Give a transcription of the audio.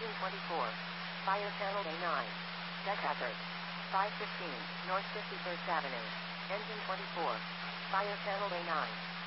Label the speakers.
Speaker 1: Engine 24. Fire channel A9. Deck hazard. 515, North 51st Avenue. Engine 24. Fire channel A9.